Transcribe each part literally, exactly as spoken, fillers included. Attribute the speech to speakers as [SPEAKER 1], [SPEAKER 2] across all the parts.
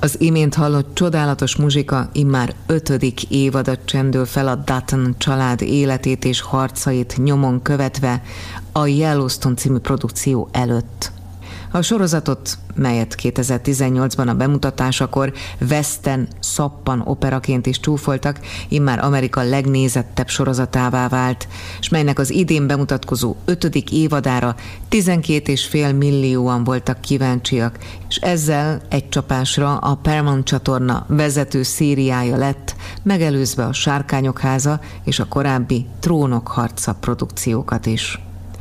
[SPEAKER 1] Az imént hallott csodálatos muzsika immár ötödik évadat csendül fel a Dutton család életét és harcait nyomon követve a Yellowstone című produkció előtt. A sorozatot, melyet kétezer-tizennyolcban a bemutatásakor western szappan operaként is csúfoltak, immár Amerika legnézettebb sorozatává vált, és melynek az idén bemutatkozó ötödik évadára tizenkét és fél millióan voltak kíváncsiak, és ezzel egy csapásra a Paramount csatorna vezető szériája lett, megelőzve a Sárkányok háza és a korábbi Trónok harca produkciókat is.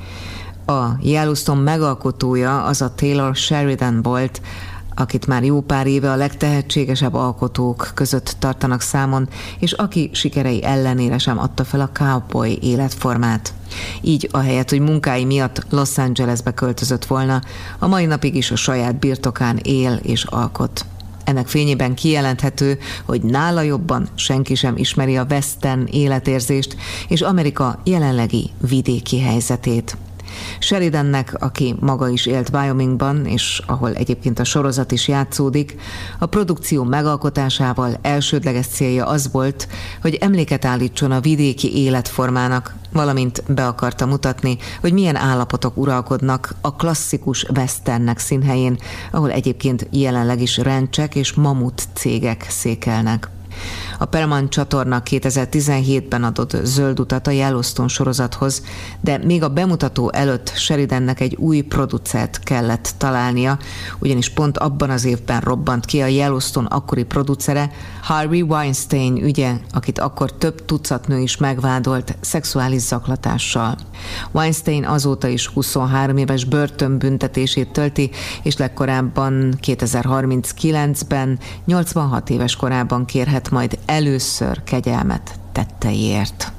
[SPEAKER 1] A Yellowstone megalkotója az a Taylor Sheridan volt, akit már jó pár éve a legtehetségesebb alkotók között tartanak számon, és aki sikerei ellenére sem adta fel a cowboy életformát. Így ahelyett, hogy munkái miatt Los Angelesbe költözött volna, a mai napig is a saját birtokán él és alkot. Ennek fényében kijelenthető, hogy nála jobban senki sem ismeri a western életérzést és Amerika jelenlegi vidéki helyzetét. Sheridannek, aki maga is élt Wyomingban, és ahol egyébként a sorozat is játszódik, a produkció megalkotásával elsődleges célja az volt, hogy emléket állítson a vidéki életformának, valamint be akarta mutatni, hogy milyen állapotok uralkodnak a klasszikus westernnek színhelyén, ahol egyébként jelenleg is rancsek és mamut cégek székelnek. A Paramount csatorna kétezer-tizenhétben adott zöld utat a Yellowstone sorozathoz, de még a bemutató előtt Sheridannek egy új producert kellett találnia, ugyanis pont abban az évben robbant ki a Yellowstone akkori producere, Harvey Weinstein ügye, akit akkor több tucat nő is megvádolt szexuális zaklatással. Weinstein azóta is huszonhárom éves börtönbüntetését tölti, és legkorábban kétezer-harminckilencben nyolcvanhat éves korában kérhet majd először kegyelmet tetteiért.